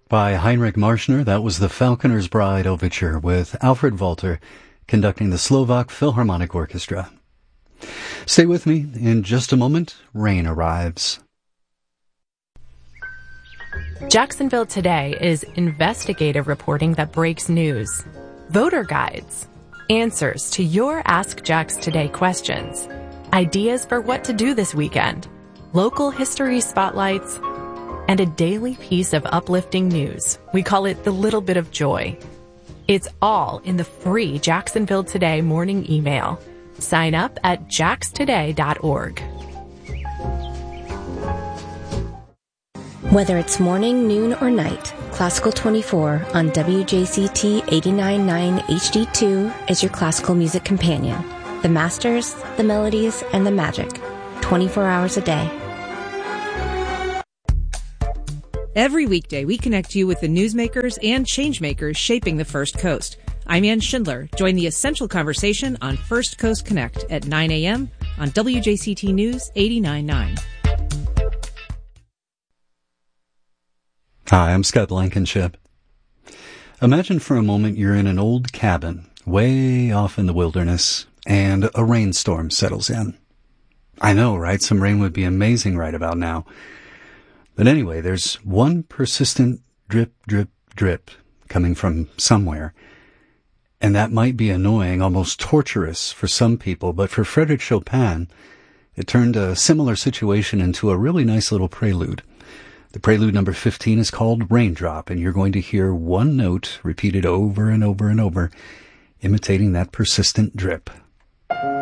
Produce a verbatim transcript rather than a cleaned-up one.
By Heinrich Marschner, that was the Falconer's Bride Overture with Alfred Walter conducting the Slovak Philharmonic Orchestra. Stay with me. In just a moment, rain arrives. Jacksonville Today is investigative reporting that breaks news, voter guides, answers to your Ask Jax Today questions, ideas for what to do this weekend, local history spotlights, and a daily piece of uplifting news. We call it the little bit of joy. It's all in the free Jacksonville Today morning email. Sign up at jax today dot org. Whether it's morning, noon, or night, Classical twenty-four on W J C T eighty-nine point nine H D two is your classical music companion. The masters, the melodies, and the magic. twenty-four hours a day. Every weekday, we connect you with the newsmakers and changemakers shaping the First Coast. I'm Ann Schindler. Join the essential conversation on First Coast Connect at nine a.m. on W J C T News eighty-nine point nine. Hi, I'm Scott Blankenship. Imagine for a moment you're in an old cabin way off in the wilderness and a rainstorm settles in. I know, right? Some rain would be amazing right about now. But anyway, there's one persistent drip, drip, drip coming from somewhere. And that might be annoying, almost torturous for some people, but for Frédéric Chopin, it turned a similar situation into a really nice little prelude. The prelude number fifteen is called Raindrop, and you're going to hear one note repeated over and over and over, imitating that persistent drip.